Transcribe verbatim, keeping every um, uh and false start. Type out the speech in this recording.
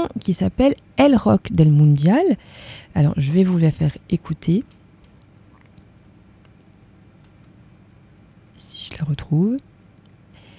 qui s'appelle El Rock del Mundial. Alors, je vais vous la faire écouter. Si je la retrouve.